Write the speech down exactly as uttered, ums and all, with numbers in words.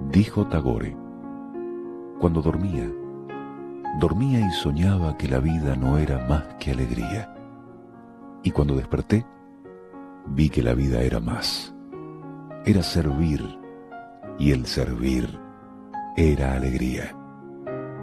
Dijo Tagore: cuando dormía, dormía y soñaba que la vida no era más que alegría. Y cuando desperté, vi que la vida era más. Era servir, y el servir era alegría.